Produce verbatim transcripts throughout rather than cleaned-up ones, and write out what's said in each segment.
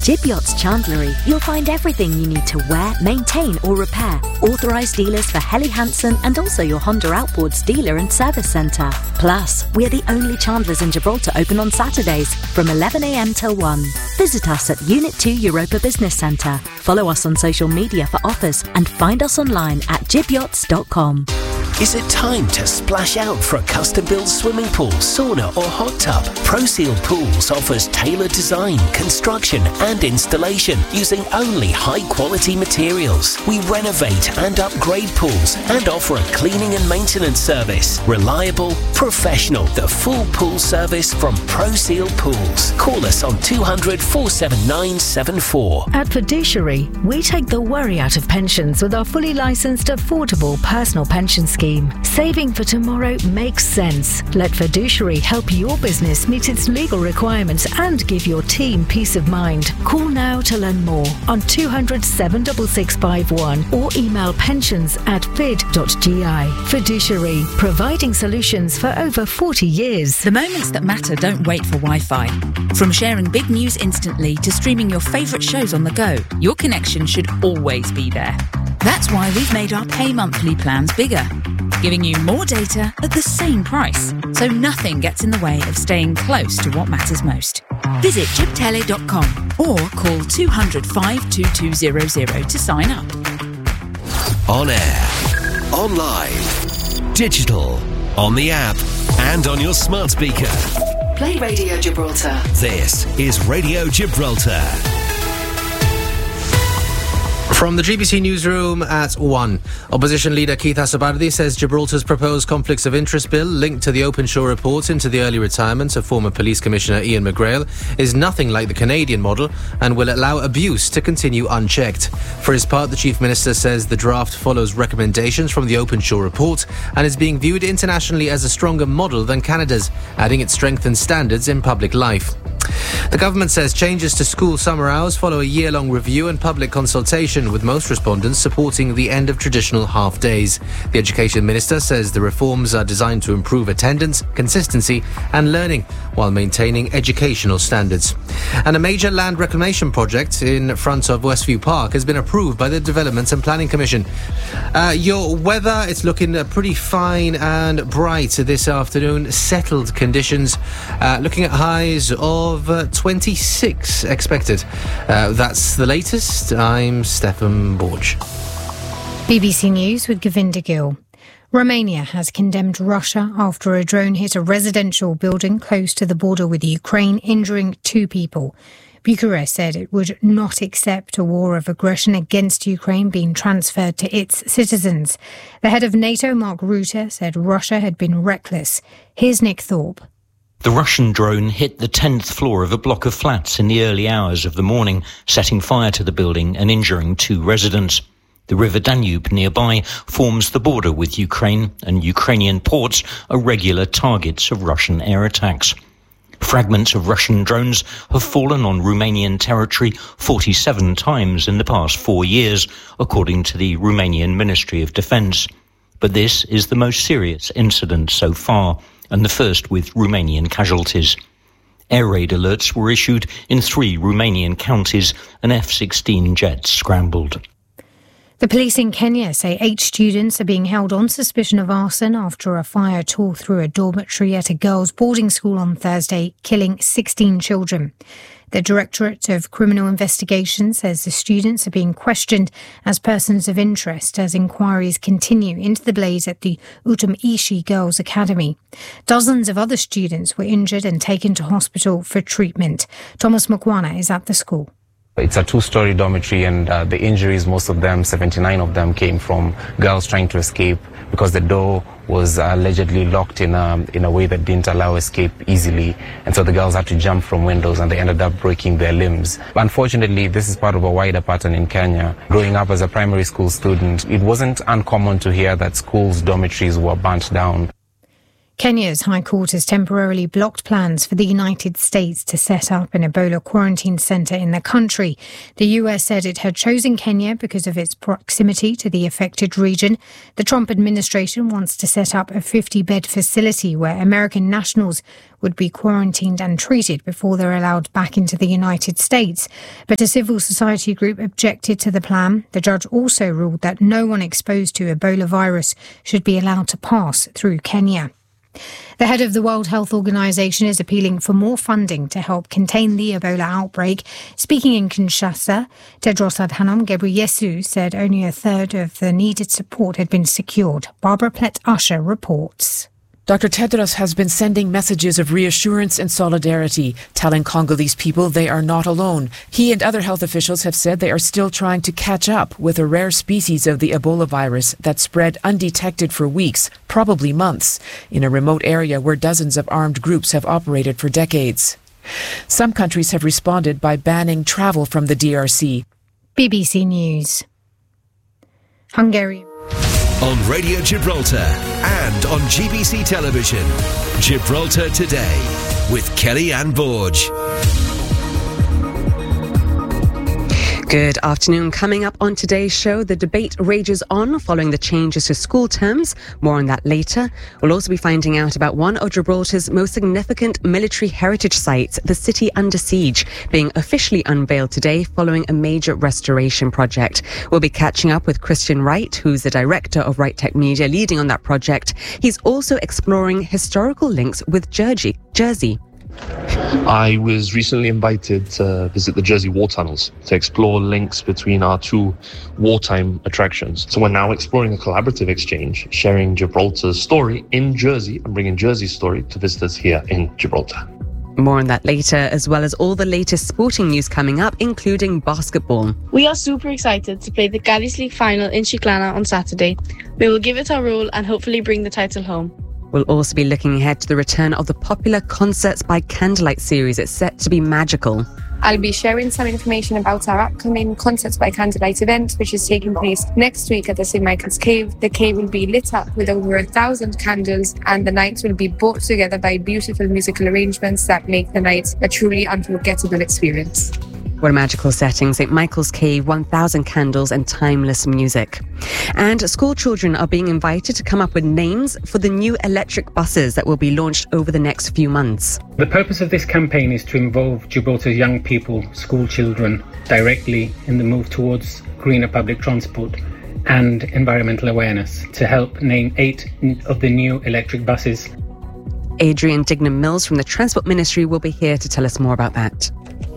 Jib Yachts Chandlery, you'll find everything you need to wear, maintain or repair. Authorised dealers for Helly Hansen and also your Honda Outboards dealer and service centre. Plus, we're the only Chandlers in Gibraltar open on Saturdays from eleven a m till one. Visit us at Unit two Europa Business Centre. Follow us on social media for offers and find us online at jib yachts dot com. Is it time to splash out for a custom-built swimming pool, sauna or hot tub? ProSeal Pools offers tailored design, construction and installation using only high-quality materials. We renovate and upgrade pools and offer a cleaning and maintenance service. Reliable, professional, the full pool service from ProSeal Pools. Call us on two hundred, four seven nine seven four. At Fiduciary, we take the worry out of pensions with our fully licensed, affordable personal pension scheme. Saving for tomorrow makes sense. Let Fiduciary help your business meet its legal requirements and give your team peace of mind. Call now to learn more on two hundred, seven six six five one or email pensions at fid dot g i. Fiduciary, providing solutions for over forty years. The moments that matter don't wait for Wi-Fi. From sharing big news instantly to streaming your favourite shows on the go, your connection should always be there. That's why we've made our pay monthly plans bigger, giving you more data at the same price, so nothing gets in the way of staying close to what matters most. Visit jib tele dot com or call two hundred, five two two zero zero to sign up. On air, online, digital, on the app and on your smart speaker. Play Radio Gibraltar. This is Radio Gibraltar. From the G B C Newsroom at one. Opposition leader Keith Asabardi says Gibraltar's proposed conflicts of interest bill linked to the Openshaw report into the early retirement of former Police Commissioner Ian McGrail is nothing like the Canadian model and will allow abuse to continue unchecked. For his part, the Chief Minister says the draft follows recommendations from the Openshaw report and is being viewed internationally as a stronger model than Canada's, adding it strengthens standards in public life. The government says changes to school summer hours follow a year-long review and public consultation, with most respondents supporting the end of traditional half days. The Education Minister says the reforms are designed to improve attendance, consistency and learning while maintaining educational standards. And a major land reclamation project in front of Westview Park has been approved by the Development and Planning Commission. Uh, your weather, it's looking uh, pretty fine and bright this afternoon. Settled conditions, uh, looking at highs of uh, twenty-six expected. Uh, that's the latest. I'm Stefan Borge. B B C News with Govinda Gill. Romania has condemned Russia after a drone hit a residential building close to the border with Ukraine, injuring two people. Bucharest said it would not accept a war of aggression against Ukraine being transferred to its citizens. The head of NATO, Mark Rutte, said Russia had been reckless. Here's Nick Thorpe. The Russian drone hit the tenth floor of a block of flats in the early hours of the morning, setting fire to the building and injuring two residents. The River Danube nearby forms the border with Ukraine, and Ukrainian ports are regular targets of Russian air attacks. Fragments of Russian drones have fallen on Romanian territory forty-seven times in the past four years, according to the Romanian Ministry of Defence. But this is the most serious incident so far, and the first with Romanian casualties. Air raid alerts were issued in three Romanian counties, and F sixteen jets scrambled. The police in Kenya say eight students are being held on suspicion of arson after a fire tore through a dormitory at a girls' boarding school on Thursday, killing sixteen children. The Directorate of Criminal Investigation says the students are being questioned as persons of interest as inquiries continue into the blaze at the Utumishi Girls' Academy. Dozens of other students were injured and taken to hospital for treatment. Thomas Mukwana is at the school. It's a two-story dormitory, and uh, the injuries, most of them, seventy-nine of them, came from girls trying to escape because the door was allegedly locked in a, in a way that didn't allow escape easily. And so the girls had to jump from windows and they ended up breaking their limbs. But unfortunately, this is part of a wider pattern in Kenya. Growing up as a primary school student, it wasn't uncommon to hear that schools' dormitories were burnt down. Kenya's High Court has temporarily blocked plans for the United States to set up an Ebola quarantine centre in the country. The U S said it had chosen Kenya because of its proximity to the affected region. The Trump administration wants to set up a fifty-bed facility where American nationals would be quarantined and treated before they're allowed back into the United States. But a civil society group objected to the plan. The judge also ruled that no one exposed to Ebola virus should be allowed to pass through Kenya. The head of the World Health Organization is appealing for more funding to help contain the Ebola outbreak. Speaking in Kinshasa, Tedros Adhanom Ghebreyesus said only a third of the needed support had been secured. Barbara Plett-Usher reports. Doctor Tedros has been sending messages of reassurance and solidarity, telling Congolese people they are not alone. He and other health officials have said they are still trying to catch up with a rare species of the Ebola virus that spread undetected for weeks, probably months, in a remote area where dozens of armed groups have operated for decades. Some countries have responded by banning travel from the D R C. B B C News. Hungary. On Radio Gibraltar and on G B C Television. Gibraltar Today with Kelly-Anne Borge. Good afternoon. Coming up on today's show, the debate rages on following the changes to school terms. More on that later. We'll also be finding out about one of Gibraltar's most significant military heritage sites, the City Under Siege, being officially unveiled today following a major restoration project. We'll be catching up with Christian Wright, who's the director of Wright Tech Media, leading on that project. He's also exploring historical links with Jersey. Jersey. I was recently invited to visit the Jersey War Tunnels to explore links between our two wartime attractions. So we're now exploring a collaborative exchange, sharing Gibraltar's story in Jersey and bringing Jersey's story to visitors here in Gibraltar. More on that later, as well as all the latest sporting news coming up, including basketball. We are super excited to play the Gadis League final in Chiclana on Saturday. We will give it our all and hopefully bring the title home. We'll also be looking ahead to the return of the popular Concerts by Candlelight series. It's set to be magical. I'll be sharing some information about our upcoming Concerts by Candlelight event, which is taking place next week at the Saint Michael's Cave. The cave will be lit up with over a thousand candles, and the nights will be brought together by beautiful musical arrangements that make the night a truly unforgettable experience. What a magical setting. Saint Michael's Cave, one thousand candles and timeless music. And school children are being invited to come up with names for the new electric buses that will be launched over the next few months. The purpose of this campaign is to involve Gibraltar's young people, school children, directly in the move towards greener public transport and environmental awareness to help name eight of the new electric buses. Adrian Dignam Mills from the Transport Ministry will be here to tell us more about that.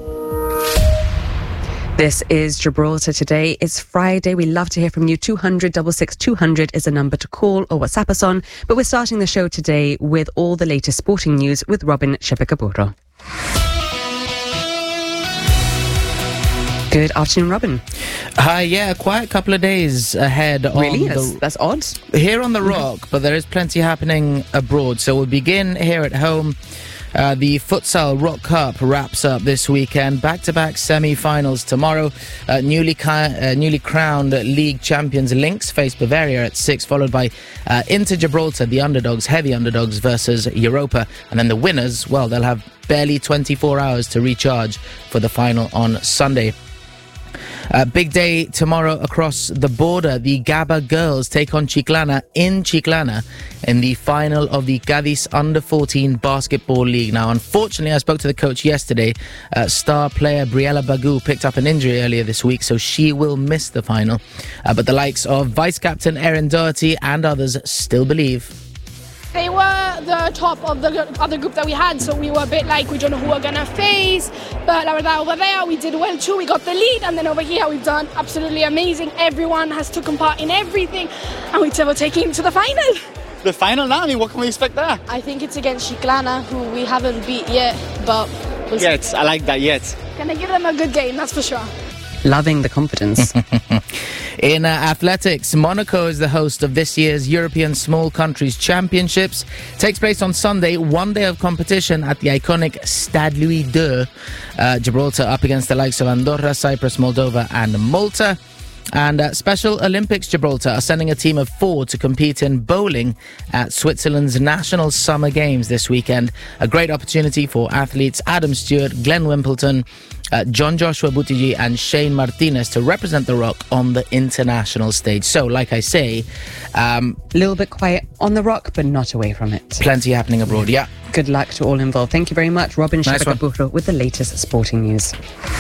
This is Gibraltar Today. It's Friday. We love to hear from you. two hundred, six six two hundred is the number to call or WhatsApp us on. But we're starting the show today with all the latest sporting news with Robin Shepikaburo. Good afternoon, Robin. Hi, yeah, quite a couple of days ahead. Really? On that's, the, that's odd. Here on the Rock, but there is plenty happening abroad. So we'll begin here at home. Uh, the Futsal Rock Cup wraps up this weekend. Back-to-back semi-finals tomorrow. Uh, newly, ca- uh, newly crowned league champions Lynx face Bavaria at six, followed by uh, Inter Gibraltar, the underdogs, heavy underdogs, versus Europa. And then the winners, well, they'll have barely twenty-four hours to recharge for the final on Sunday. Uh, big day tomorrow across the border. The Gaba girls take on Chiclana in Chiclana in the final of the Gadis under fourteen Basketball League. Now, unfortunately, I spoke to the coach yesterday. Uh, star player Briella Bagu picked up an injury earlier this week, so she will miss the final. Uh, but the likes of vice-captain Erin Doherty and others still believe. They were the top of the other group that we had, so we were a bit like, we don't know who we're going to face. But over there, we did well too. We got the lead, and then over here, we've done absolutely amazing. Everyone has taken part in everything, and we're taking to the final. The final now? I mean, what can we expect there? I think it's against Chiclana, who we haven't beat yet, but we'll yet, see. I like that, yet. Gonna give them a good game, that's for sure. Loving the confidence. In uh, athletics, Monaco is the host of this year's European Small Countries Championships. Takes place on Sunday, one day of competition at the iconic Stade Louis the Second. Uh, Gibraltar up against the likes of Andorra, Cyprus, Moldova and Malta. And uh, Special Olympics Gibraltar are sending a team of four to compete in bowling at Switzerland's National Summer Games this weekend. A great opportunity for athletes Adam Stewart, Glenn Wimpleton, uh, John Joshua Buttigieg and Shane Martinez to represent the Rock on the international stage. So, like I say... A um, little bit quiet on the Rock, but not away from it. Plenty happening abroad, yeah. Good luck to all involved. Thank you very much, Robin Nice Shebeka with the latest sporting news.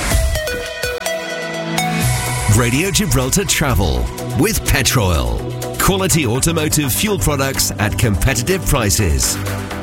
Radio Gibraltar Travel with Petroil. Quality automotive fuel products at competitive prices.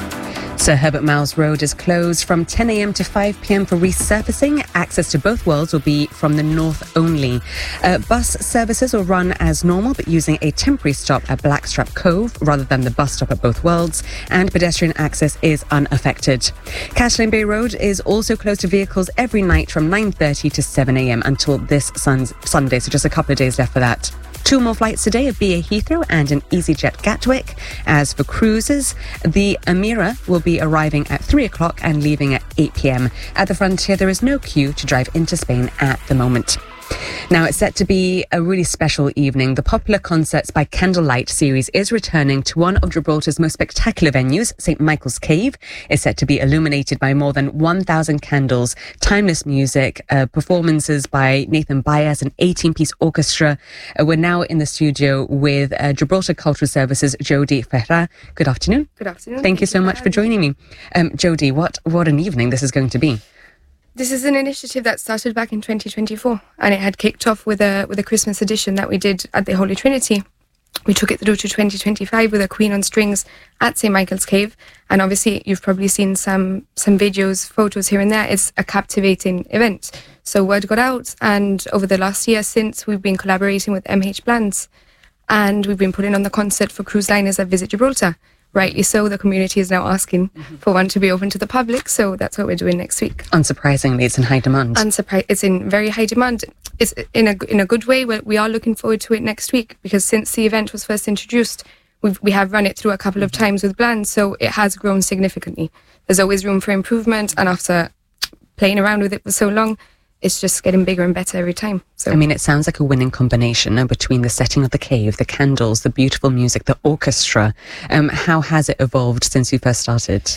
Sir Herbert Miles Road is closed from ten a.m. to five p.m. for resurfacing. Access to both worlds will be from the north only. Uh, bus services will run as normal, but using a temporary stop at Blackstrap Cove rather than the bus stop at both worlds, and pedestrian access is unaffected. Castlin Bay Road is also closed to vehicles every night from nine thirty to seven a.m. until this sun's Sunday, so just a couple of days left for that. Two more flights today, a B A Heathrow and an EasyJet Gatwick. As for cruises, the Amira will be arriving at three o'clock and leaving at eight p.m. At the frontier, there is no queue to drive into Spain at the moment. Now, it's set to be a really special evening. The popular Concerts by Candlelight series is returning to one of Gibraltar's most spectacular venues, Saint Michael's Cave. It's set to be illuminated by more than one thousand candles, timeless music, uh, performances by Nathan Bias, an eighteen-piece orchestra. Uh, we're now in the studio with uh, Gibraltar Cultural Services, Jodie Ferrer. Good afternoon. Good afternoon. Thank you so much for joining me. Um, Jodie, what, what an evening this is going to be. This is an initiative that started back in twenty twenty-four, and it had kicked off with a with a Christmas edition that we did at the Holy Trinity. We took it through to twenty twenty-five with a Queen on Strings at Saint Michael's Cave, and obviously you've probably seen some some videos, photos here and there. It's a captivating event. So word got out, and over the last year since, we've been collaborating with M H Plans, and we've been putting on the concert for cruise liners that visit Gibraltar. Rightly so, the community is now asking mm-hmm. for one to be open to the public, so that's what we're doing next week. Unsurprisingly, it's in high demand. Unsurpri- it's in very high demand. It's in a in a good way. We are looking forward to it next week, because since the event was first introduced, we've, we have run it through a couple of times with Bland, so it has grown significantly. There's always room for improvement, and after playing around with it for so long, it's just getting bigger and better every time. So I mean, it sounds like a winning combination uh, between the setting of the cave, the candles, the beautiful music, the orchestra. Um, how has it evolved since you first started?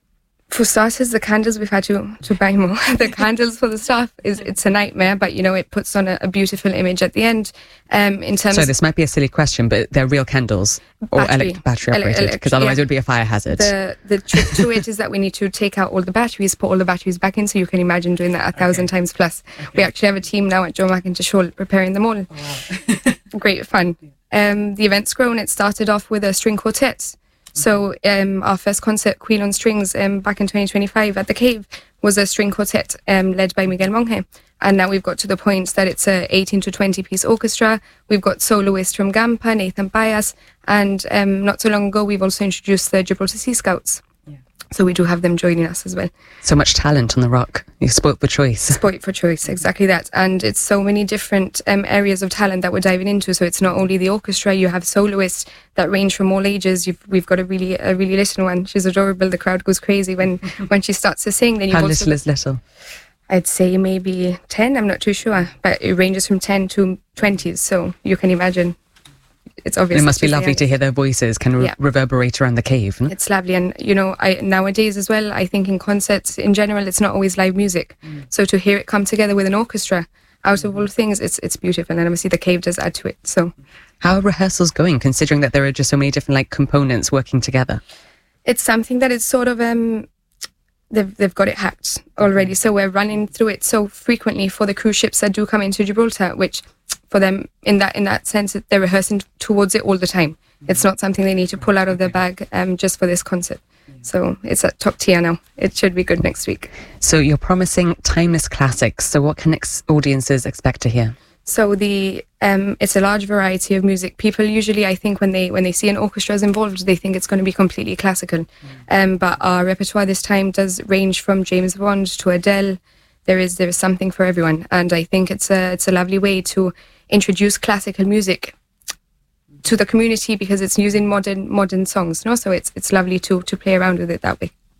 For starters, the candles, we've had to, to buy more. The candles for the staff, is it's a nightmare, but, you know, it puts on a, a beautiful image at the end. Um, in terms so this might be a silly question, but they're real candles or battery, elect- battery operated, because otherwise yeah. it would be a fire hazard. The, the trick to it is that we need to take out all the batteries, put all the batteries back in, so you can imagine doing that a thousand okay. times plus. Okay. We actually have a team now at Joe McIntosh Hall preparing them all. Oh, wow. Great fun. Um, the event's grown. It started off with a string quartet. So um, our first concert, Queen on Strings, um, back in twenty twenty-five at the Cave, was a string quartet um, led by Miguel Monge. And now we've got to the point that it's a eighteen to twenty piece orchestra. We've got soloists from Gampa, Nathan Bias, and um, not so long ago we've also introduced the Gibraltar Sea Scouts. Yeah. So we do have them joining us as well. So much talent on the Rock. You spoke for choice. Spoke for choice, exactly that. And it's so many different um, areas of talent that we're diving into. So it's not only the orchestra, you have soloists that range from all ages. You've, we've got a really a really little one. She's adorable. The crowd goes crazy when, when she starts to sing. Then How little is little? I'd say maybe ten, I'm not too sure. But it ranges from ten to twenties. So you can imagine. It's obvious. It must be lovely to hear their voices kind of yeah. reverberate around the cave. No? It's lovely, and you know, I nowadays as well, I think in concerts in general, it's not always live music. Mm. So to hear it come together with an orchestra, out of all things, it's it's beautiful, and obviously the Cave does add to it. So, how are rehearsals going, considering that there are just so many different like components working together? It's something that is sort of um, they've they've got it hacked already. So we're running through it so frequently for the cruise ships that do come into Gibraltar, which. For them, in that in that sense, they're rehearsing towards it all the time. Mm-hmm. It's not something they need to pull out of their bag um, just for this concert. Mm-hmm. So it's at top tier now. It should be good next week. So you're promising timeless classics. So what can ex- audiences expect to hear? So the um, it's a large variety of music. People usually, I think, when they when they see an orchestra is involved, they think it's going to be completely classical. Mm-hmm. Um, but our repertoire this time does range from James Bond to Adele. There is there is something for everyone, and I think it's a it's a lovely way to introduce classical music to the community, because it's using modern modern songs, you know? So it's it's lovely to to play around with it that way.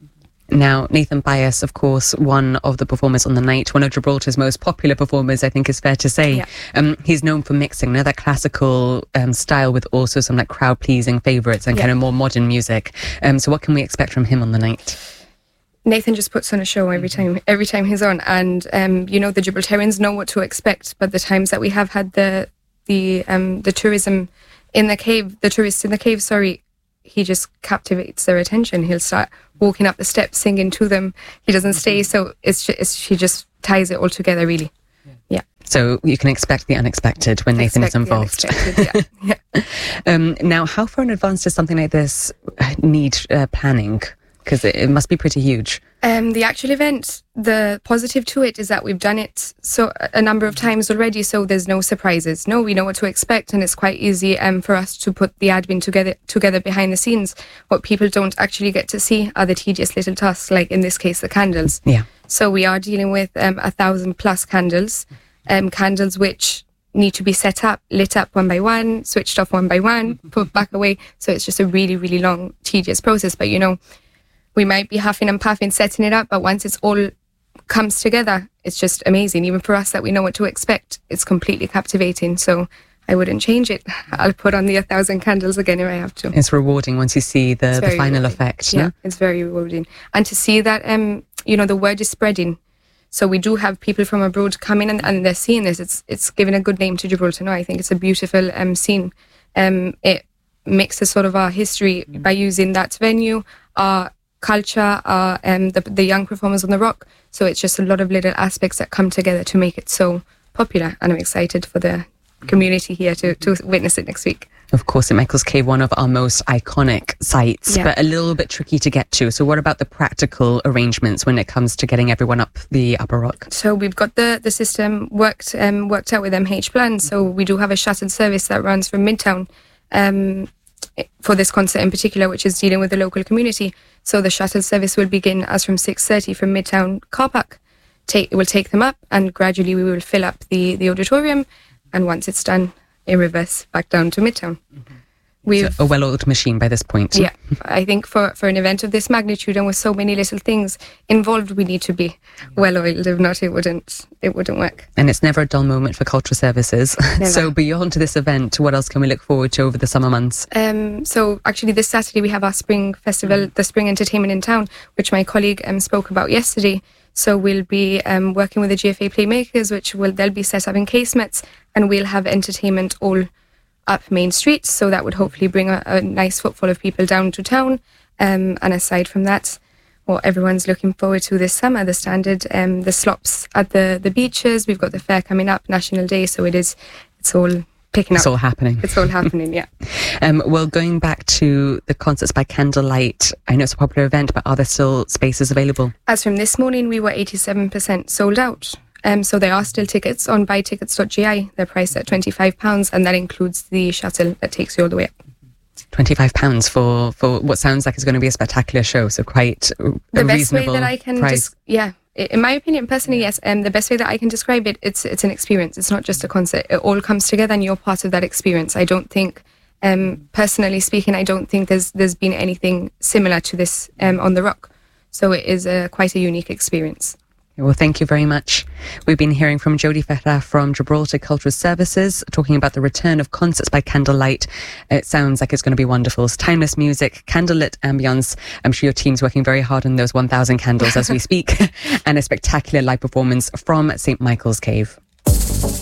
Now, Nathan Bias, of course, one of the performers on the night, one of Gibraltar's most popular performers, I think is fair to say. Yeah. Um, he's known for mixing, you know, that classical um, style with also some like crowd-pleasing favourites and Yeah. kind of more modern music. Um, so what can we expect from him on the night? Nathan just puts on a show every time every time he's on, and um, you know, the Gibraltarians know what to expect. But the times that we have had the the um, the tourism in the cave, the tourists in the cave, sorry, he just captivates their attention. He'll start walking up the steps, singing to them. He doesn't stay, so it's just, it's, he just ties it all together, really. Yeah. So you can expect the unexpected when Nathan Expect is the involved. unexpected, yeah. yeah. Um, now, how far in advance does something like this need uh, planning? Because it, it must be pretty huge. Um, the actual event, the positive to it is that we've done it so a number of times already, so there's no surprises. No, we know what to expect, and it's quite easy um, for us to put the admin together together behind the scenes. What people don't actually get to see are the tedious little tasks, like in this case, the candles. Yeah. So we are dealing with um, a thousand plus candles, um, candles which need to be set up, lit up one by one, switched off one by one, put back away. So it's just a really, really long, tedious process. But you know, we might be huffing and puffing setting it up, but once it's all comes together, it's just amazing. Even for us that we know what to expect, it's completely captivating. So I wouldn't change it. I'll put on the a thousand candles again if I have to. It's rewarding once you see the, It's the very final rewarding. effect. Yeah, no? it's very rewarding. And to see that, um, you know, the word is spreading. So we do have people from abroad coming and, and they're seeing this. It's it's giving a good name to Gibraltar now. I think it's a beautiful um, scene. Um, it mixes sort of our history by using that venue, our culture, our um, the, the young performers on the rock. So it's just a lot of little aspects that come together to make it so popular. And I'm excited for the community here to, to witness it next week. Of course, at Michael's Cave, one of our most iconic sites, Yeah. but a little bit tricky to get to. So what about the practical arrangements when it comes to getting everyone up the Upper Rock? So we've got the, the system worked um, worked out with M H Plan. So we do have a shuttle service that runs from Midtown um, for this concert in particular, which is dealing with the local community. So the shuttle service will begin as from six thirty from Midtown Car Park. Take, it will take them up, and gradually we will fill up the, the auditorium. And once it's done, in reverse back down to Midtown. We've So a well-oiled machine by this point. Yeah, I think for, for an event of this magnitude and with so many little things involved, we need to be well-oiled. If not, it wouldn't it wouldn't work. And it's never a dull moment for cultural services. Never. So beyond this event, what else can we look forward to over the summer months? Um, so actually this Saturday we have our spring festival, the Spring Entertainment in Town, which my colleague um, spoke about yesterday. So we'll be um, working with the G F A Playmakers, which will they'll be set up in casemates, and we'll have entertainment all up Main Street. So that would hopefully bring a, a nice footfall of people down to town. Um, and aside from that, what everyone's looking forward to this summer, the standard, um, the slops at the, the beaches. We've got the fair coming up, National Day. So it is, it's all picking It's up. all happening. It's all happening, yeah. Um, well, going back to the concerts by candlelight, I know it's a popular event, but are there still spaces available? As from this morning, we were eighty-seven percent sold out. Um, so there are still tickets on buy tickets dot G I. They're priced at twenty-five pounds, and that includes the shuttle that takes you all the way up. twenty-five pounds for, for what sounds like it's going to be a spectacular show, so quite a The best way reasonable that I can, price. des- yeah, i- in my opinion, personally, yes. Um, the best way that I can describe it, it's it's an experience. It's not just a concert. It all comes together, and you're part of that experience. I don't think, um, personally speaking, I don't think there's there's been anything similar to this um, on the Rock. So it is a, quite a unique experience. Well, thank you very much. We've been hearing from Jodie Ferrer from Gibraltar Cultural Services, talking about the return of concerts by candlelight. It sounds like it's going to be wonderful. It's timeless music, candlelit ambience. I'm sure your team's working very hard on those one thousand candles as we speak, and a spectacular live performance from Saint Michael's Cave.